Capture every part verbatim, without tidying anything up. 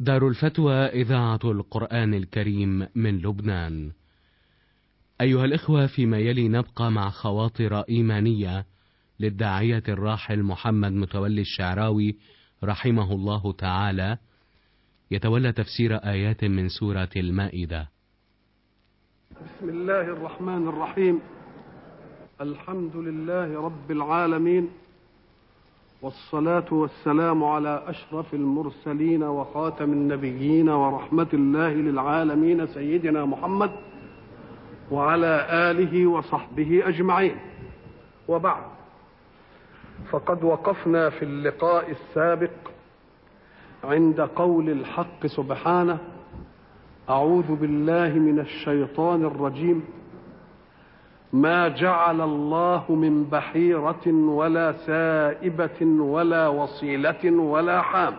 دار الفتوى إذاعة القرآن الكريم من لبنان. أيها الإخوة، فيما يلي نبقى مع خواطر إيمانية للداعية الراحل محمد متولي الشعراوي رحمه الله تعالى، يتولى تفسير آيات من سورة المائدة. بسم الله الرحمن الرحيم. الحمد لله رب العالمين، والصلاة والسلام على أشرف المرسلين وخاتم النبيين ورحمة الله للعالمين سيدنا محمد وعلى آله وصحبه أجمعين. وبعد، فقد وقفنا في اللقاء السابق عند قول الحق سبحانه: أعوذ بالله من الشيطان الرجيم، ما جعل الله من بحيرة ولا سائبة ولا وصيلة ولا حام،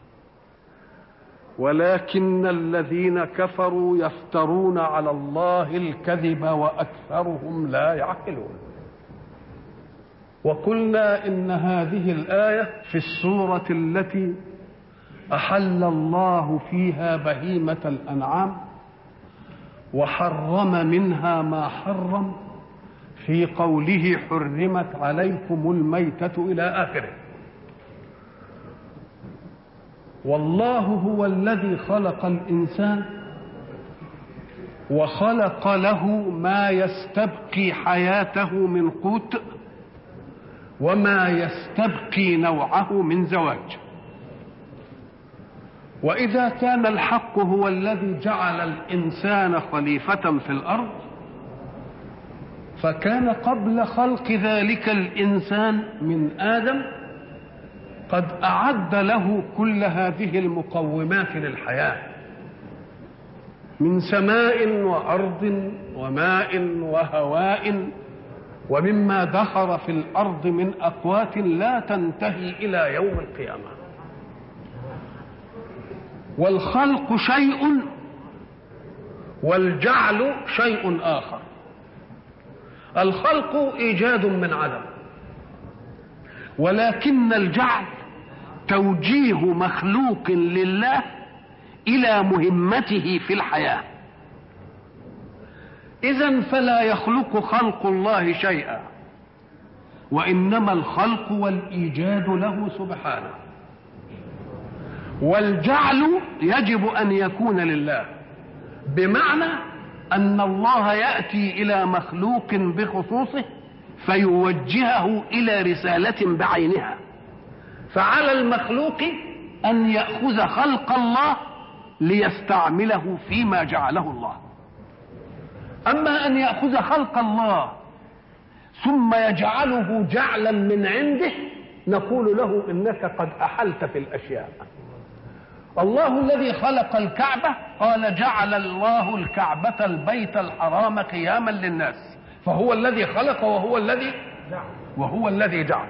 ولكن الذين كفروا يفترون على الله الكذب وأكثرهم لا يعقلون. وقلنا إن هذه الآية في السورة التي أحل الله فيها بهيمة الأنعام وحرم منها ما حرم، في قوله حرمت عليكم الميتة إلى آخره. والله هو الذي خلق الإنسان وخلق له ما يستبقي حياته من قوت وما يستبقي نوعه من زواج. وإذا كان الحق هو الذي جعل الإنسان خليفة في الأرض، فكان قبل خلق ذلك الإنسان من آدم قد أعد له كل هذه المقومات للحياة، من سماء وأرض وماء وهواء ومما دخر في الأرض من أقوات لا تنتهي إلى يوم القيامة. والخلق شيء والجعل شيء آخر. الخلق إيجاد من عدم، ولكن الجعل توجيه مخلوق لله إلى مهمته في الحياة. إذن فلا يخلق خلق الله شيئا، وإنما الخلق والإيجاد له سبحانه. والجعل يجب أن يكون لله، بمعنى أن الله يأتي إلى مخلوق بخصوصه فيوجهه إلى رسالة بعينها، فعلى المخلوق أن يأخذ خلق الله ليستعمله فيما جعله الله. أما أن يأخذ خلق الله ثم يجعله جعلا من عنده، نقول له إنك قد أحلت في الأشياء. الله الذي خلق الكعبة قال: جعل الله الكعبة البيت الحرام قياما للناس، فهو الذي خلق وهو الذي وهو الذي جعل.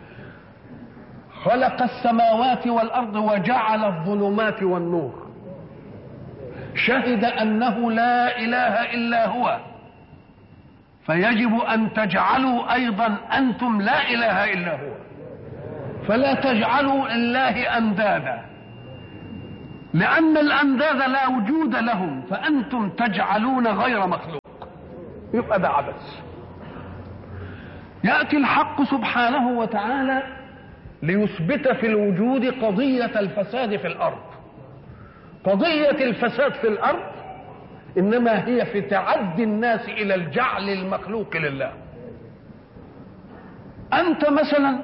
خلق السماوات والأرض وجعل الظلمات والنور، شهد أنه لا إله إلا هو، فيجب أن تجعلوا أيضا أنتم لا إله إلا هو، فلا تجعلوا لله أندادا، لأن الأنداد لا وجود لهم، فأنتم تجعلون غير مخلوق، يبقى ده عبث. يأتي الحق سبحانه وتعالى ليثبت في الوجود قضية الفساد في الأرض. قضية الفساد في الأرض إنما هي في تعدي الناس إلى الجعل المخلوق لله. أنت مثلا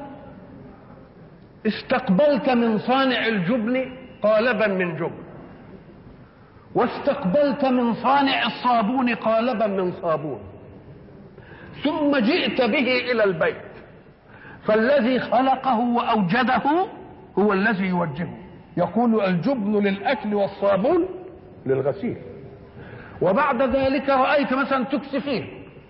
استقبلت من صانع الجبن قالبا من جبن، واستقبلت من صانع الصابون قالبا من صابون، ثم جئت به إلى البيت، فالذي خلقه وأوجده هو الذي يوجهه. يقول: الجبن للأكل والصابون للغسيل. وبعد ذلك رأيت مثلا تكسفين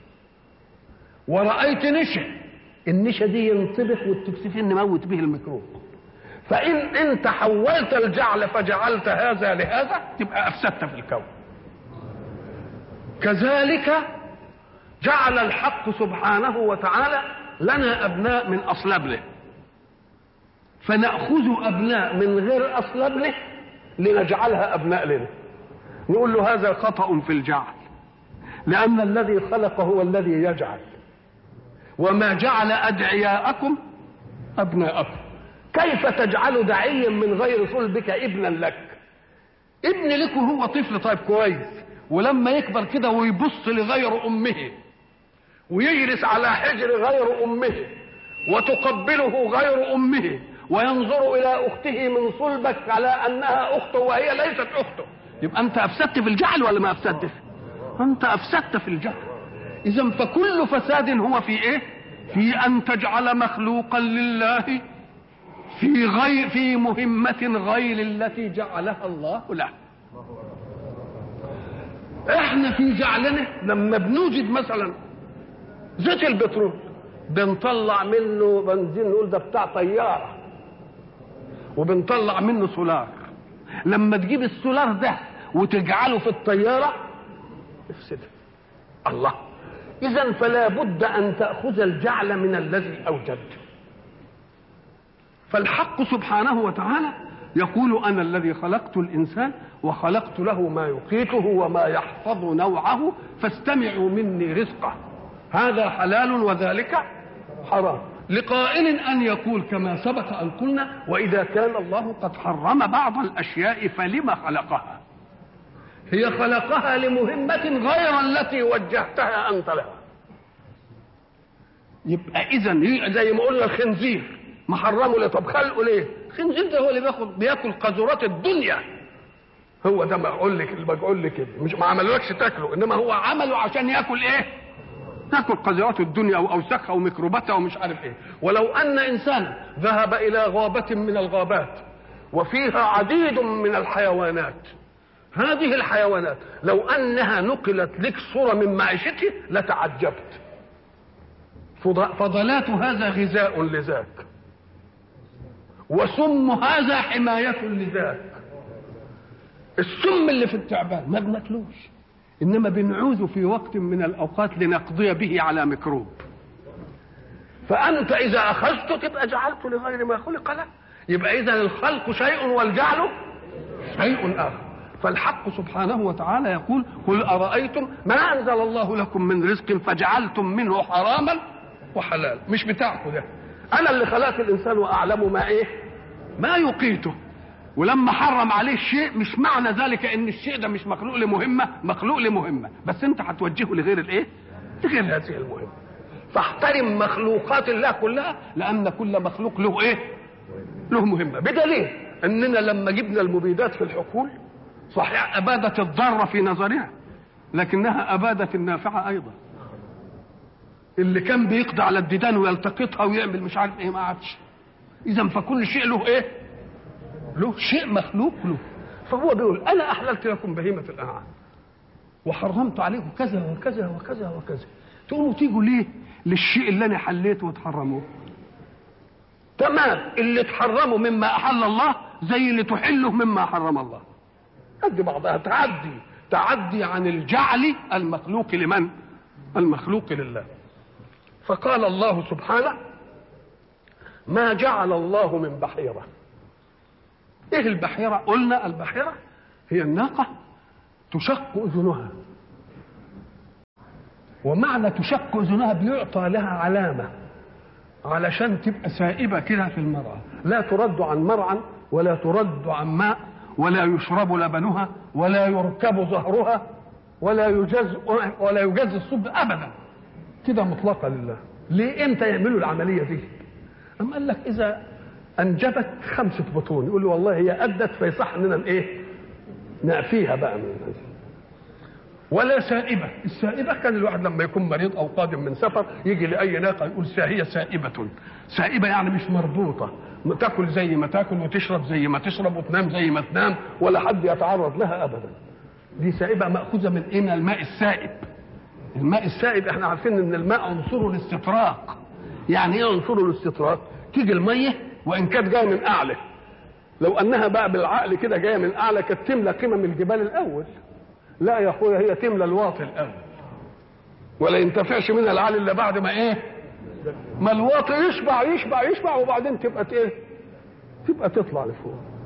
ورأيت نشا، النشا دي ينطبخ والتكسفين نموت به الميكروب. فإن أنت حولت الجعل فجعلت هذا لهذا، تبقى أفسدت في الكون. كذلك جعل الحق سبحانه وتعالى لنا أبناء من أصلابه، فنأخذ أبناء من غير أصلابه لنجعلها أبناء لنا. نقول له هذا خطأ في الجعل، لأن الذي خلق هو الذي يجعل، وما جعل أدعياءكم أبناءكم. كيف تجعل داعيا من غير صلبك ابنا لك؟ ابن لك هو طفل طيب كويس، ولما يكبر كده ويبص لغير أمه ويجلس على حجر غير أمه وتقبله غير أمه وينظر إلى أخته من صلبك على أنها أخته وهي ليست أخته، يبقى أنت أفسدت في الجعل ولا ما أفسدت؟ أنت أفسدت في الجعل. إذا فكل فساد هو في إيه؟ في أن تجعل مخلوقا لله في غير في مهمة غير التي جعلها الله له. احنا في جعلنا لما بنوجد مثلا زيت البترول بنطلع منه بنزين، نقول ده بتاع طيارة، وبنطلع منه سولار. لما تجيب السولار ده وتجعله في الطيارة افسده. الله، إذن فلا بد أن تأخذ الجعل من الذي أوجد. فالحق سبحانه وتعالى يقول أنا الذي خلقت الإنسان وخلقت له ما يقيته وما يحفظ نوعه فاستمعوا مني رزقه، هذا حلال وذلك حرام. لقائل أن يقول كما سبق أن قلنا وإذا كان الله قد حرم بعض الأشياء فلما خلقها؟ هي خلقها لمهمة غير التي وجهتها أنت لها. يبقى إذن زي ما قلنا الخنزير محرمه ليه؟ طب خلقه ليه؟ الخنزير ده هو اللي بياخد بياكل قذورات الدنيا. هو ده ما اقول لك اللي بقول لك كده، مش ما عملوكش تاكله، انما هو عمله عشان ياكل ايه؟ ياكل قذورات الدنيا واوساخها وميكروباتها ومش عارف ايه. ولو ان انسانا ذهب الى غابة من الغابات وفيها عديد من الحيوانات، هذه الحيوانات لو انها نقلت لك صورة من معيشته لتعجبت. فضلات هذا غذاء لذاك، وسم هذا حماية لذاك. السم اللي في التعبان ما بناكلوش، انما بنعوذ في وقت من الاوقات لنقضي به على ميكروب. فانت اذا اخذته تبقى جعلته لغير ما خلق له. يبقى اذا الخلق شيء والجعل شيء اخر. فالحق سبحانه وتعالى يقول قل ارايتم ما انزل الله لكم من رزق فجعلتم منه حراما وحلال. مش بتاعكم ده، انا اللي خلقت الانسان واعلم ما ايه ما يقيته. ولما حرم عليه الشيء مش معنى ذلك ان الشيء ده مش مخلوق لمهمه، مخلوق لمهمه، بس انت هتوجهه لغير الايه لغير هذه المهمه. فاحترم مخلوقات الله كلها، لان كل مخلوق له ايه له مهمه. بدليل اننا لما جبنا المبيدات في الحقول صحيح ابادت الضاره في نظرها، لكنها ابادت النافعه ايضا. اللي كان بيقضي على الديدان ويلتقطها ويعمل مش عارف ايه ما عادش. اذا فكل شيء له ايه له شيء مخلوق له. فهو بيقول انا احللت لكم بهيمه الانعام وحرمت عليكم كذا وكذا وكذا وكذا. تقوموا تيجوا ليه للشيء اللي انا حليته وتحرموه؟ تمام، اللي تحرمه مما احل الله زي اللي تحله مما حرم الله، قد بعضها تعدي تعدي عن الجعل المخلوق لمن؟ المخلوق لله. فقال الله سبحانه ما جعل الله من بحيرة. ايه البحيرة؟ قلنا البحيرة هي الناقة تشق اذنها، ومعنى تشق اذنها بيعطى لها علامة علشان تبقى سائبة كده في المرعى، لا ترد عن مرعى ولا ترد عن ماء ولا يشرب لبنها ولا يركب ظهرها ولا يجز ولا يجز الصب ابدا، كده مطلقة لله. ليه امتى يعملوا العملية دي؟ أم قال لك إذا أنجبت خمسة بطون يقول له والله هي أدت فيصح إننا إيه نأفيها بقى من هذه. ولا سائبة. السائبة كان الواحد لما يكون مريض أو قادم من سفر يجي لأي ناقة يقول هي سائبة. سائبة يعني مش مربوطة، تاكل زي ما تاكل وتشرب زي ما تشرب وتنام زي ما تنام ولا حد يتعرض لها أبدا. دي سائبة مأخوذة من إيه؟ من الماء السائب. الماء السائب احنا عارفين ان الماء عنصره الاستطراق. يعني ايه عنصره الاستطراق؟ تيجي الميه وان كانت جايه من اعلى، لو انها بقى بالعقل كده جايه من اعلى كانت تملى قمم الجبال الاول. لا يا اخويا، هي تملى الواطي الاول ولا ينتفعش منها العالي الا بعد ما ايه ما الواطي يشبع يشبع يشبع وبعدين تبقى ايه تبقى تطلع لفوق.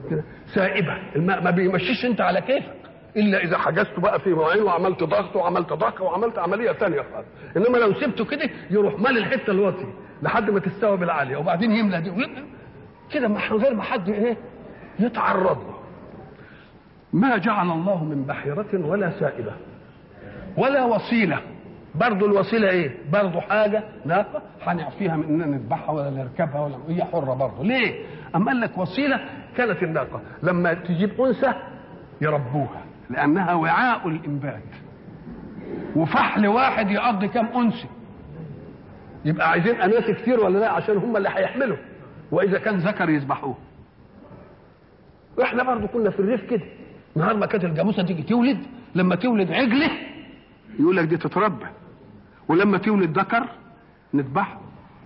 كده سائبه، الماء ما بيمشيش انت على كيفك الا اذا حجزته بقى في مواعين وعملت ضغط وعملت ضغط وعملت عمليه ثانيه خالص. انما لو سبته كده يروح مال الحته الواطيه لحد ما تستوي بالعاليه وبعدين يملى دي كده من غير ما حد ايه يتعرض له. ما جعل الله من بحيره ولا سائبه ولا وصيله. برضه الوسيله ايه؟ برضه حاجه ناقه هنعفيها من اننا نذبحها ولا نركبها ولا هي حره برضه. ليه؟ اما قال لك وسيله كانت الناقه لما تجيب انثى يربوها لانها وعاء الانبات، وفحل واحد يقضي كام انثى، يبقى عايزين اناث كتير ولا لا عشان هم اللي هيحملوا، واذا كان ذكر يذبحوه. واحنا برضه كنا في الريف كده، نهار ما كانت الجاموسه تيجي تولد، لما تولد عجله يقول لك دي تتربى، ولما تولد ذكر نذبحه.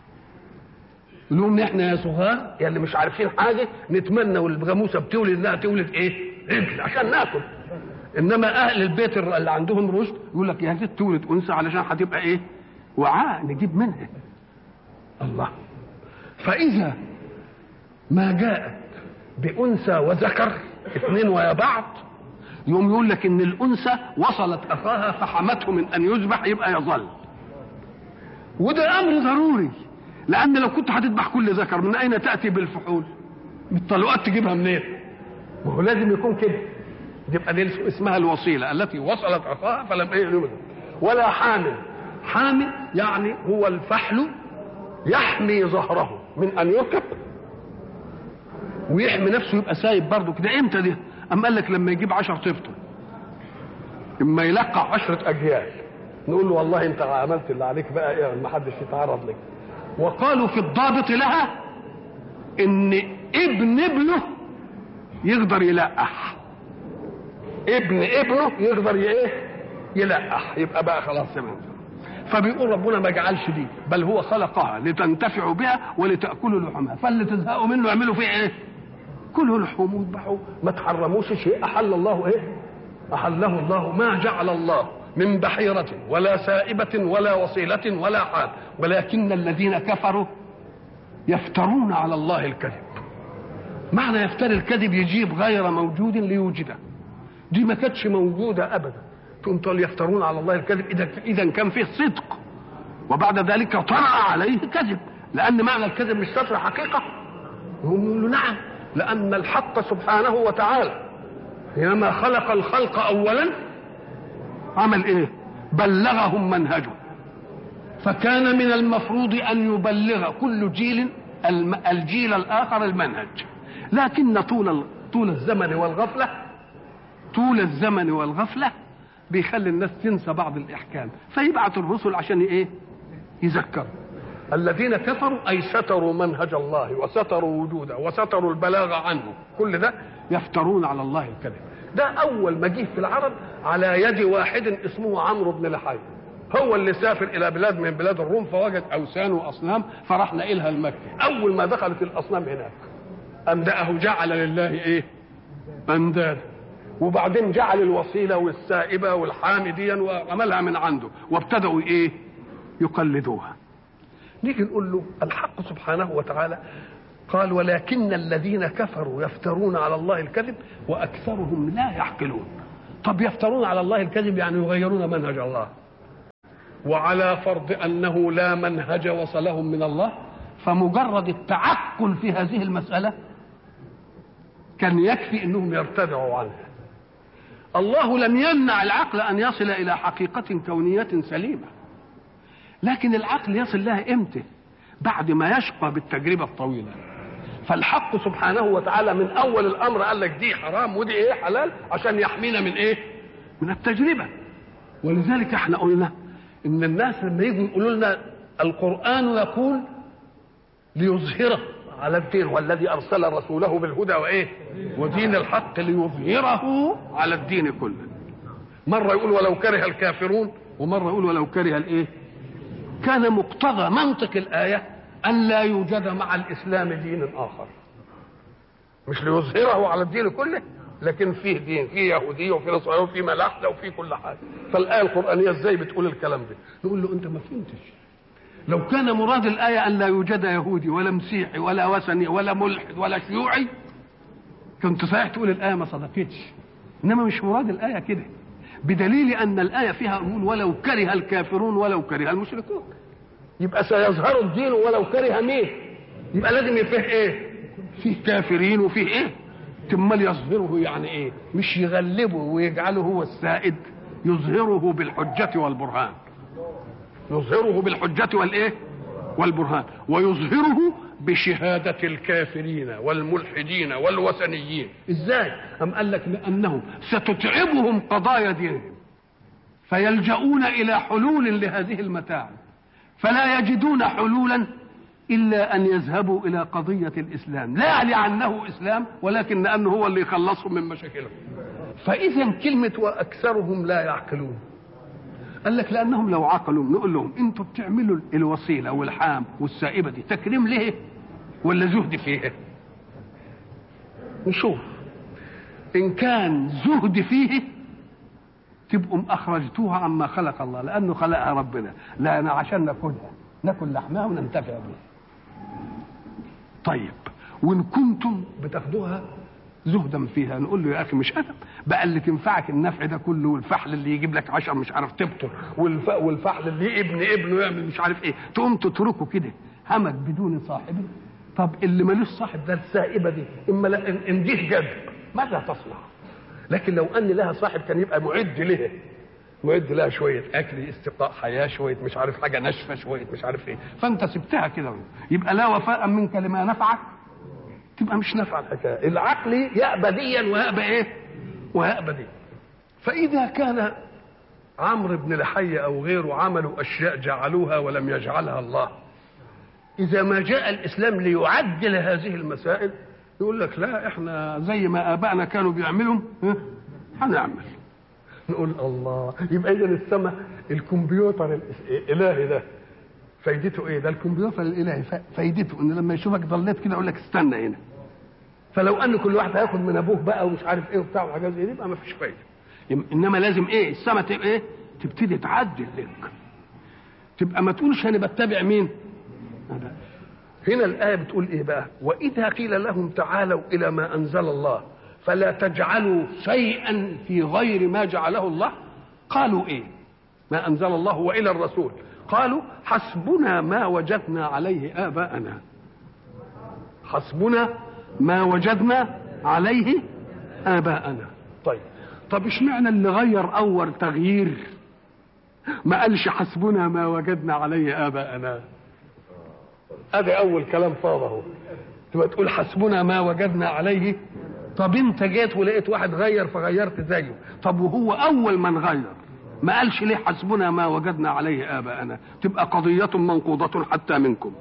نقول احنا يا صغار يا اللي مش عارفين حاجه نتمنى والجاموسه بتولد انها تولد ايه؟ عجل عشان ناكل. انما اهل البيت اللي عندهم رشد يقول لك يا ريت تولد انثى علشان هتبقى ايه؟ وعاء نجيب منها. الله. فاذا ما جاءت بانثى وذكر اثنين ويا بعض يوم يقول لك ان الانثى وصلت اخاها فحمته من ان يذبح يبقى يظل. وده امر ضروري، لان لو كنت هتذبح كل ذكر من اين تاتي بالفحول؟ بالطلقات تجيبها منين؟ ما هو لازم يكون كده. يبقى دي اسمها الوصيله التي وصلت اخاها فلم ايه. ولا حامل. حامل يعني هو الفحل يحمي ظهره من ان يركب ويحمي نفسه يبقى سايب برضه كده. امتى دي؟ اما قال لك لما يجيب عشر طفل اما يلقح عشرة اجيال نقول له والله انت عملت اللي عليك بقى ايه ما حدش يتعرض لك. وقالوا في الضابط لها ان ابن ابنه يقدر يلقح، ابن ابنه يقدر ايه يلقح، يبقى بقى خلاص تمام. فبيقول ربنا ما جعلش دي، بل هو خلقها لتنتفعوا بها ولتاكلوا لحومها، فاللي تزهقوا منه اعملوا فيه ايه؟ كلوا لحوم واذبحوا، ما تحرموش شيء احل الله ايه؟ احله الله. ما جعل الله من بحيرة ولا سائبة ولا وصيلة ولا حال، ولكن الذين كفروا يفترون على الله الكذب. معنى يفتري الكذب يجيب غير موجود ليوجده، دي ما كانتش موجودة ابدا. تقول يفترون على الله الكذب اذا اذا كان فيه صدق وبعد ذلك طرأ عليه كذب، لان معنى الكذب مش ستر حقيقة. هم يقولوا نعم، لان الحق سبحانه وتعالى حينما خلق الخلق اولا عمل ايه؟ بلغهم منهجه، فكان من المفروض ان يبلغ كل جيل الجيل الاخر المنهج. لكن طول طول الزمن والغفله طول الزمن والغفله بيخلي الناس تنسى بعض الاحكام، فيبعث الرسل عشان ايه؟ يذكروا. الذين كفروا اي ستروا منهج الله وستروا وجوده وستروا البلاغ عنه، كل ده يفترون على الله الكذب. ده اول ما جه في العرب على يد واحد اسمه عمرو بن لحي، هو اللي سافر الى بلاد من بلاد الروم فوجد اوثان واصنام فراح نقلها لمكه. اول ما دخلت الاصنام هناك اندأه جعل لله ايه؟ اندادا، وبعدين جعل الوصيله والسائبه والحامديا وعملها من عنده، وابتدأوا ايه؟ يقلدوها. نيجي نقول له الحق سبحانه وتعالى قال ولكن الذين كفروا يفترون على الله الكذب واكثرهم لا يعقلون. طب يفترون على الله الكذب يعني يغيرون منهج الله، وعلى فرض انه لا منهج وصلهم من الله فمجرد التعقل في هذه المسألة كان يكفي انهم يرتدعوا عنها. الله لم يمنع العقل ان يصل الى حقيقة كونية سليمة، لكن العقل يصل لها امتى؟ بعد ما يشقى بالتجربة الطويلة. فالحق سبحانه وتعالى من اول الامر قال لك دي حرام ودي ايه حلال عشان يحمينا من ايه؟ من التجربة. ولذلك احنا قلنا ان الناس لما يجوا يقولوا لنا القرآن يقول ليظهره على الدين، والذي ارسل رسوله بالهدى وايه؟ ودين الحق ليظهره على الدين كله. مرة يقول ولو كره الكافرون، ومرة يقول ولو كره الايه؟ كان مقتضى منطق الآية أن لا يوجد مع الإسلام دين آخر، مش ليظهره على الدين كله، لكن فيه دين، فيه يهودية وفيه نصرانية وفيه ملاحدة وفيه كل حاجة. فالآية القرآنية ازاي بتقول الكلام ده؟ نقول له أنت ما فهمتش. لو كان مراد الآية أن لا يوجد يهودي ولا مسيحي ولا وثني ولا ملحد ولا شيوعي كنت صحيح تقول الآية ما صدقتش، إنما مش مراد الآية كده، بدليل أن الآية فيها يقول ولو كره الكافرون ولو كره المشركون. يبقى سيظهر الدين ولو كره مين؟ يبقى لازم فيه ايه؟ فيه كافرين وفيه ايه؟ تمال يظهره يعني ايه؟ مش يغلبه ويجعله هو السائد، يظهره بالحجة والبرهان. يظهره بالحجة والايه؟ والبرهان، ويظهره بشهادة الكافرين والملحدين والوثنيين. ازاي؟ أم قال لك لأنه ستتعبهم قضايا دينهم فيلجؤون إلى حلول لهذه المتاعب، فلا يجدون حلولا إلا أن يذهبوا إلى قضية الإسلام، لا لأنه إسلام ولكن لأنه هو اللي يخلصهم من مشاكلهم. فإذا كلمة وأكثرهم لا يعقلون، قال لك لأنهم لو عقلوا نقول لهم أنتوا بتعملوا الوسيلة والحام والسائبة دي تكريم ليه ولا زهد فيه؟ نشوف إن كان زهد فيه تبقوا أخرجتوها عما خلق الله، لأنه خلقها ربنا، لا أنا عشان ناكلها، ناكل لحمها وننتفع بها. طيب وإن كنتم بتاخدوها زهدا فيها نقول له يا أخي مش أدب بقى، اللي تنفعك النفع ده كله والفحل اللي يجيب لك عشر مش عارف تبطل، والفحل اللي ابن ابنه يعمل مش عارف إيه، تقوم تتركه كده همك بدون صاحبه. طب اللي ملوش صاحب ده السائبة دي إما إن جه جد ماذا تصنع؟ لكن لو أن لها صاحب كان يبقى معد لها، معد لها شويه اكل استبقاء حياه، شويه مش عارف حاجه ناشفه، شويه مش عارف ايه، فانت سبتها كده يبقى لا وفاء منك لما نفعك، تبقى مش نافعه الحكايه. العقل يأبى ديا ويأبى ايه؟ ويأبى دي. فاذا كان عمرو بن لحي او غيره عملوا اشياء جعلوها ولم يجعلها الله، اذا ما جاء الاسلام ليعدل هذه المسائل يقول لك لا احنا زي ما ابائنا كانوا بيعملوا هنعمل. نقول الله، يبقى اذا السماء الكمبيوتر الالهي ده فايدته ايه؟ ده الكمبيوتر الالهي فايدته ان لما يشوفك ضليت كده يقول لك استنى هنا. فلو ان كل واحد هياخد من ابوه بقى ومش عارف ايه وبتاع وحاجات زي دي يبقى ما فيش فايده. انما لازم ايه؟ السماء تبقى ايه؟ تبتدي تعدل لك، تبقى ما تقولش انا بتبع مين. هنا الايه بتقول ايه بقى؟ واذا قيل لهم تعالوا الى ما انزل الله فلا تجعلوا شيئا في غير ما جعله الله، قالوا ايه؟ ما انزل الله والى الرسول، قالوا حسبنا ما وجدنا عليه اباءنا. حسبنا ما وجدنا عليه اباءنا. طيب طب اشمعنى اللي غير اول تغيير ما قالش حسبنا ما وجدنا عليه اباءنا؟ ادي اول كلام فاضه، تبقى تقول حسبنا ما وجدنا عليه. طب انت جيت ولقيت واحد غير فغيرت زيه، طب وهو اول من غير ما قالش ليه حسبنا ما وجدنا عليه اباءنا؟ تبقى قضيه منقوضه حتى منكم،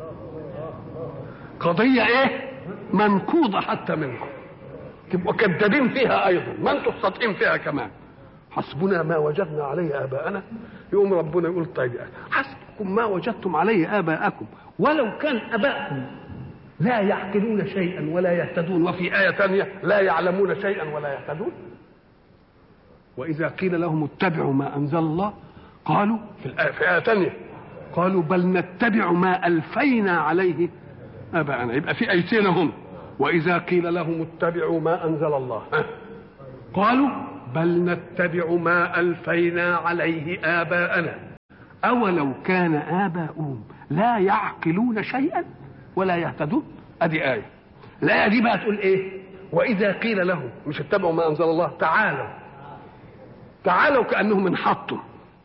قضيه ايه؟ منقوضه حتى منكم، تبقوا كذابين فيها ايضا، ما انتوا صادقين فيها كمان. حسبنا ما وجدنا عليه اباءنا، يقوم ربنا يقول طيب حسبكم ما وجدتم عليه اباءكم ولو كان اباءكم لا يعقلون شيئا ولا يهتدون، وفي آية ثانية لا يعلمون شيئا ولا يهتدون. وإذا قيل لهم اتبعوا ما أنزل الله قالوا في الآية في آية ثانية قالوا بل نتبع ما ألفينا عليه آباءنا. يبقى في آيتين هم. وإذا قيل لهم اتبعوا ما أنزل الله قالوا بل نتبع ما ألفينا عليه آباءنا أولو كان آباؤهم لا يعقلون شيئا ولا يهتدون. ادي آية. الآية دي بقى تقول ايه؟ وإذا قيل لهم مش اتبعوا ما أنزل الله، تعالوا تعالوا كأنهم انحطوا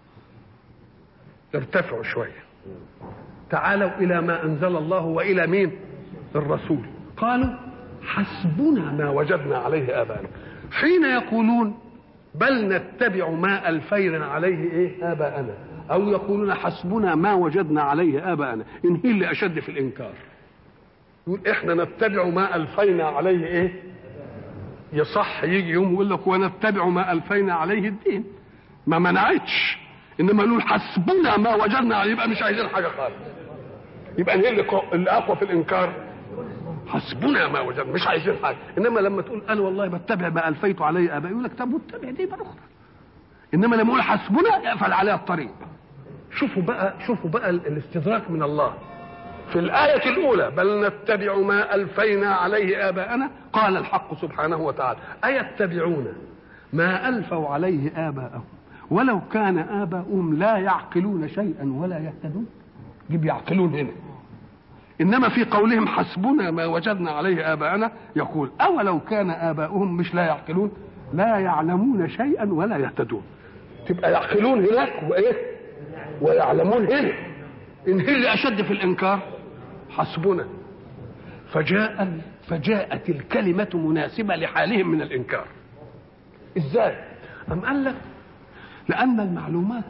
ارتفعوا شوية، تعالوا إلى ما أنزل الله وإلى مين؟ الرسول. قالوا حسبنا ما وجدنا عليه آباءنا. حين يقولون بل نتبع ما ألفينا عليه ايه آباءنا، أو يقولون حسبنا ما وجدنا عليه آباءنا، إن هي اللي أشد في الإنكار. يقول احنا نتبع ما ألفينا عليه ايه؟ يصح يجي يوم يقول لك ونتبع ما ألفينا عليه الدين، ما منعتش، انما نقول حسبنا ما وجدنا عليه، يبقى مش عايزين حاجه خالص. يبقى هي اللي اقوى في الانكار، حسبنا ما وجدنا، مش عايزين حاجه. انما لما تقول انا والله بتبع ما ألفيت عليه ابائي، يقول لك طب واتبع دي بقى اخرى. انما لما يقول حسبنا يقفل عليها الطريق. شوفوا بقى شوفوا بقى الاستدراك من الله. في الآية الأولى بل نتبع ما ألفينا عليه آباءنا، قال الحق سبحانه وتعالى أيتبعون ما ألفوا عليه آباءهم ولو كان آباؤهم لا يعقلون شيئا ولا يهتدون. جيب يعقلون هنا. إنما في قولهم حسبنا ما وجدنا عليه آباءنا يقول أولو كان آباؤهم مش لا يعقلون لا يعلمون شيئا ولا يهتدون. تبقى يعقلون هناك وإيه ويعلمون هنا. إن هي اللي أشد في الإنكار حسبنا، فجاء فجاءت الكلمة مناسبة لحالهم من الإنكار. إزاي؟ أم قال لك لأن المعلومات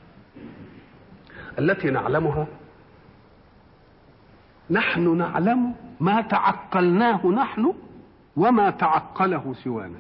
التي نعلمها نحن نعلم ما تعقلناه نحن وما تعقله سوانا،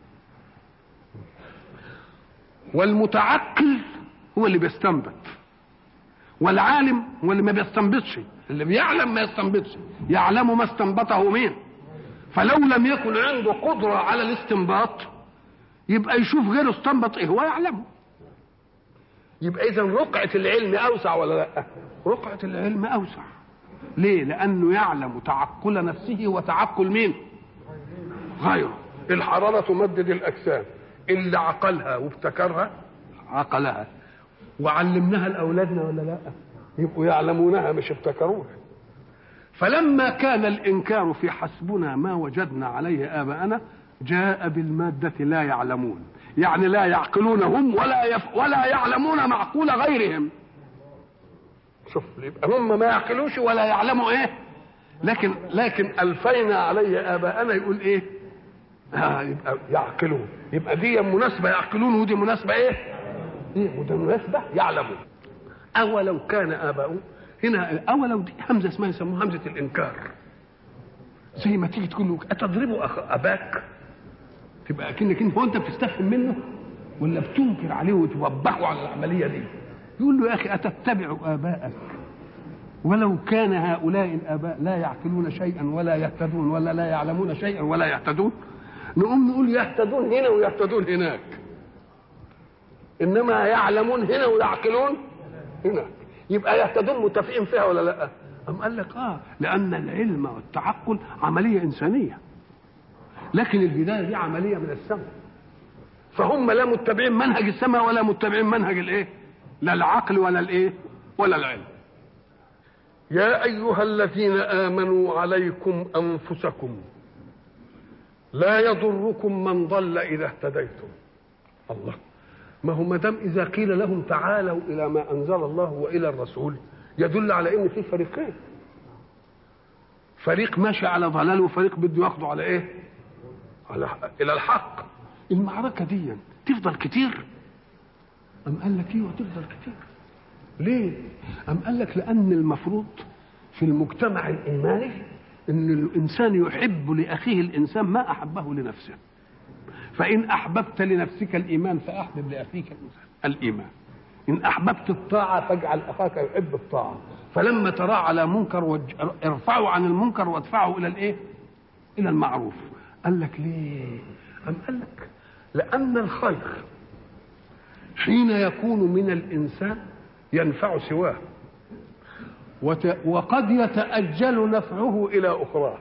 والمتعقل هو اللي بيستنبط، والعالم هو اللي ما بيستنبطش. اللي بيعلم ما يستنبطش، يعلم ما استنبطه مين. فلو لم يكن عنده قدرة على الاستنباط يبقى يشوف غيره استنبط ايه هو يعلمه. يبقى اذا رقعة العلم اوسع ولا لا؟ رقعة العلم اوسع. ليه؟ لانه يعلم تعقل نفسه وتعقل مين؟ غيره. الحرارة تمدد الاجسام، اللي عقلها وابتكرها عقلها، وعلمناها لاولادنا ولا لا؟ يبقوا يعلمونها مش ابتكروها. فلما كان الانكار في حسبنا ما وجدنا عليه آباءنا جاء بالمادة لا يعلمون، يعني لا يعقلون هم ولا يف ولا يعلمون معقول غيرهم. شوف، يبقى هم ما يعقلوش ولا يعلموا ايه، لكن لكن ألفينا عليه آباءنا يقول ايه؟ آه يبقى يعقلون. يبقى دي مناسبة يعقلون ودي مناسبة ايه؟ ايه ودي مناسبة يعلمون. أولو كان آباؤهم، هنا أولو دي همزة اسمها يسموها همزة الإنكار. زي ما تيجي تقول له أتضربوا أخ أباك، تبقى أكنك أنت هو أنت بتستفهم منه ولا بتنكر عليه وتوبخه على العملية دي. يقول له يا أخي أتتبع آباءك ولو كان هؤلاء الآباء لا يعقلون شيئا ولا يهتدون ولا لا يعلمون شيئا ولا يهتدون. نقوم نقول يهتدون هنا ويهتدون هناك، إنما يعلمون هنا ويعقلون هناك. يبقى يهتدون متفقين فيها ولا لا؟ أم قال لك آه لأن العلم والتعقل عملية إنسانية، لكن الهداية دي عملية من السماء. فهم لا متبعين منهج السماء ولا متبعين منهج الايه؟ لا العقل ولا الايه؟ ولا العلم. يا أيها الذين آمنوا عليكم أنفسكم لا يضركم من ضل إذا اهتديتم. الله، ما هو ما دام إذا قيل لهم تعالوا إلى ما أنزل الله وإلى الرسول يدل على إن في فريقين، فريق ماشي على ضلال وفريق بده ياخده على إيه؟ على إلى الحق. المعركة دي تفضل كتير؟ أم قال لك إيه وتفضل كتير؟ ليه؟ أم قال لك لأن المفروض في المجتمع الإيماني إن الإنسان يحب لأخيه الإنسان ما أحبه لنفسه. فإن أحببت لنفسك الإيمان فأحبب لأخيك الإيمان. إن أحببت الطاعة فاجعل أخاك يحب الطاعة. فلما ترى على منكر ارفعوا عن المنكر وادفعوا إلى الإيه؟ إلى المعروف. قال لك ليه؟ أم قال لك لأن الخير حين يكون من الإنسان ينفع سواه، وقد يتأجل نفعه إلى أخرى.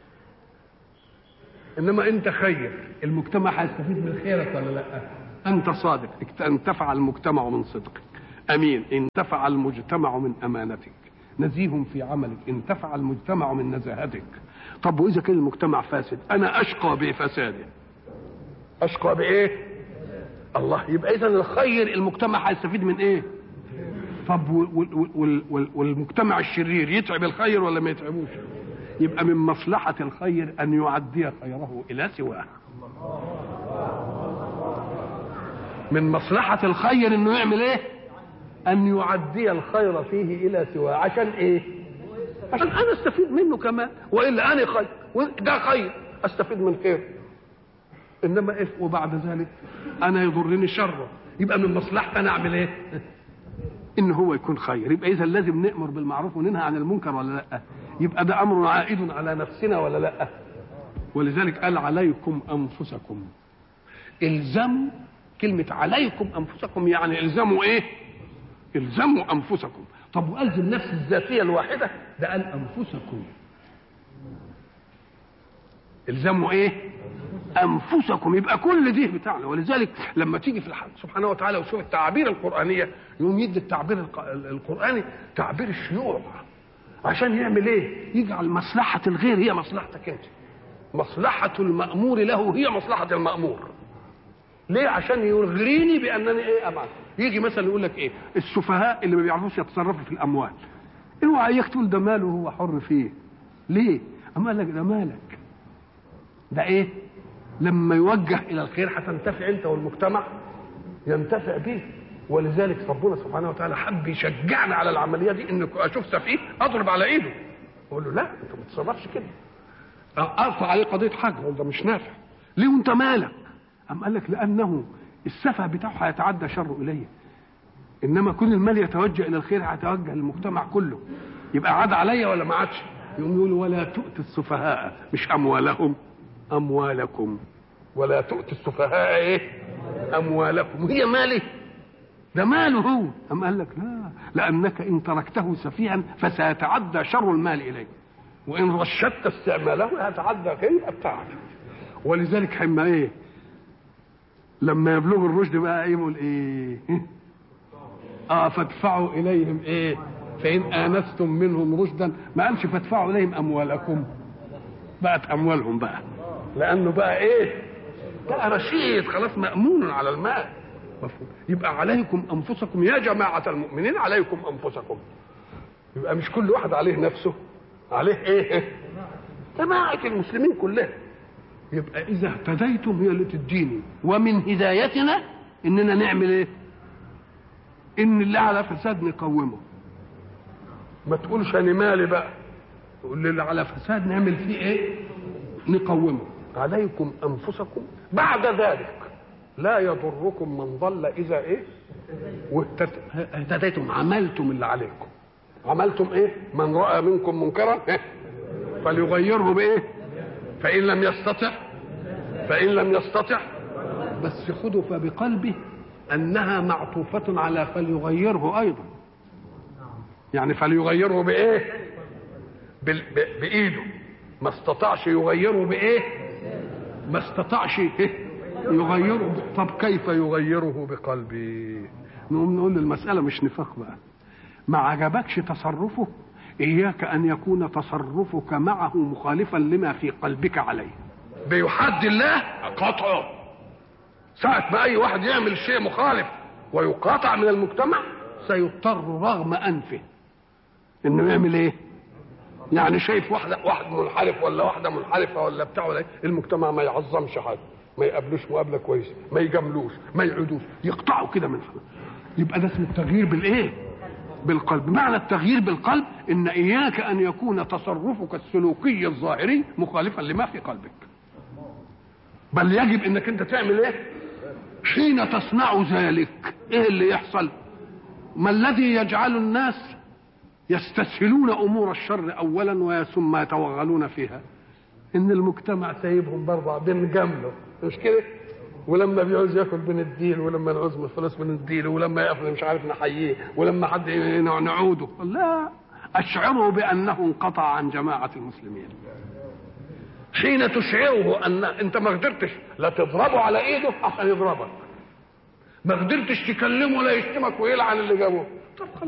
إنما أنت خير، المجتمع هيستفيد من خيرك ولا لا؟ أنت صادق انتفع المجتمع من صدقك، أمين انتفع المجتمع من أمانتك، نزيه في عملك انتفع المجتمع من نزاهتك. طب وإذا كان المجتمع فاسد أنا أشقى بفساده. أشقى بإيه؟ الله. يبقى إذن الخير المجتمع هيستفيد من إيه؟ طب والمجتمع الشرير يتعب الخير ولا ما يتعبوش؟ يبقى من مصلحة الخير أن يعدي خيره إلى سواه. من مصلحة الخير أنه يعمل إيه؟ أن يعدي الخير فيه إلى سواه. عشان إيه؟ عشان أنا أستفيد منه كمان، وإلا أنا خير ده خير أستفيد من خير. إنما إيه وبعد ذلك أنا يضرني شره، يبقى من مصلحتي أنا أعمل إيه؟ إن هو يكون خير. يبقى إذا لازم نأمر بالمعروف وننهى عن المنكر ولا لأ؟ يبقى ده أمر عائد على نفسنا ولا لأ؟ ولذلك قال عليكم أنفسكم. إلزموا، كلمة عليكم أنفسكم يعني إلزموا إيه؟ إلزموا أنفسكم. طب وألزم نفس الذاتية الواحدة؟ ده قال أنفسكم. الزموا ايه؟ انفسكم. يبقى كل دي بتاعنا. ولذلك لما تيجي في الحق سبحانه وتعالى وشوف التعابير القرآنية، يقوم يدي التعبير القرآني تعبير الشيوع، عشان يعمل ايه؟ يجعل مصلحة الغير هي مصلحتك انت، مصلحة المأمور له هي مصلحة المأمور. ليه؟ عشان يغريني بأنني ايه أمام. يجي مثلا يقول لك ايه؟ السفهاء اللي ما بيعرفوش يتصرفوا في الأموال، اوعى اياك تقول ده ماله هو حر فيه. ليه؟ أما قال لك ده مالك، ده ايه؟ لما يوجه الى الخير هتنتفع انت والمجتمع ينتفع به. ولذلك ربنا سبحانه وتعالى حب يشجعنا على العمليه دي، ان اشوف سفيه اضرب على ايده اقول له لا انت ما تتصرفش كده، ارفع عليه قضيه حجر ده مش نافع. ليه وانت مالك؟ قام قال لك لانه السفه بتاعه هيتعدى شره اليه، انما كل المال يتوجه الى الخير هيتوجه للمجتمع كله، يبقى عاد عليا ولا ما عادش؟ يقوم يقول ولا تؤتي السفهاء، مش اموالهم، اموالكم. ولا تؤتي السفهاء ايه؟ اموالكم. هي مالي؟ ده ماله هو. أم قال لك لا، لانك ان تركته سفيها فسيتعدى شر المال اليه، وان رشدت استعماله هيتعدى غير بتاعك. ولذلك حما ايه لما يبلغ الرشد بقى يقول ايه؟ اه فادفعوا اليهم ايه؟ فان انستم منهم رشدا. ما قالش فادفعوا اليهم اموالكم، بقت اموالهم بقى، لانه بقى ايه؟ بقى رشيد خلاص، مأمون على المال. مفهوم؟ يبقى عليكم انفسكم يا جماعة المؤمنين، عليكم انفسكم. يبقى مش كل واحد عليه نفسه، عليه ايه؟ جماعة المسلمين كلها. يبقى اذا اهتديتم هي اللي تديني، ومن هدايتنا اننا نعمل ايه؟ ان اللي على فساد نقومه. ما تقولش انا مالي بقى، تقول اللي على فساد نعمل فيه ايه؟ نقومه. عليكم انفسكم. بعد ذلك لا يضركم من ضل اذا ايه؟ واهتديتم، عملتم اللي عليكم. عملتم ايه؟ من راى منكم منكرا إيه؟ فليغيره بايه؟ فان لم يستطع فان لم يستطع بس خذوا فبقلبه انها معطوفه على فليغيره ايضا. يعني فليغيره بايه؟ بايده. ما استطاعش يغيره بايه؟ ما استطاعش إيه؟ يغيره. طب كيف يغيره بقلبي؟ نقوم نقول المسألة مش نفاق بقى. ما عجبكش تصرفه، إياك أن يكون تصرفك معه مخالفا لما في قلبك عليه. بيحد الله قطعه. ساعة ما أي واحد يعمل شيء مخالف ويقاطع من المجتمع سيضطر رغم أنفه إنه يعمل إيه؟ يعني شايف واحدة واحد منحرف ولا واحدة منحرفة ولا بتاع ولا إيه؟ المجتمع ما يعظمش حاجة، ما يقابلوش مقابلة كويسة، ما يجاملوش، ما يعودوش، يقطعوا كده من حاجة. يبقى ده اسمه التغيير بالإيه؟ بالقلب. معنى التغيير بالقلب إن إياك أن يكون تصرفك السلوكي الظاهري مخالفا لما في قلبك، بل يجب إنك أنت تعمل إيه؟ حين تصنع ذلك إيه اللي يحصل؟ ما الذي يجعل الناس يستسهلون امور الشر اولا ثم يتوغلون فيها؟ ان المجتمع سايبهم برضه بنجامله، مش كده؟ ولما بيعوز ياكل بنديله، ولما نعوز من الفلوس بنديله، ولما يقفل مش عارف نحييه، ولما حد نعوده. لا، اشعره بانه انقطع عن جماعه المسلمين. حين تشعره ان انت ما قدرتش لا تضربه على ايده عشان يضربك، ما قدرتش تكلمه لا يشتمك ويلعن اللي جابه، طب